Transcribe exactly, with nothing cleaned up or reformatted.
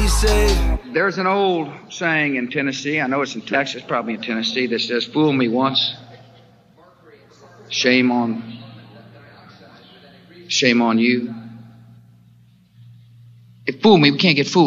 saved. There's an old saying in Tennessee, I know it's in Texas, probably in Tennessee, that says, fool me once, shame on, shame on you. If fool me, we can't get fooled.